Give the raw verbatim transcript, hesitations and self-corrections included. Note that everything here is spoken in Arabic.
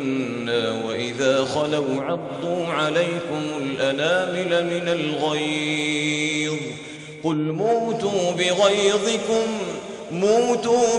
وإذا خلوا عضوا عليكم الأنامل من الغيظ قل موتوا بغيظكم موتوا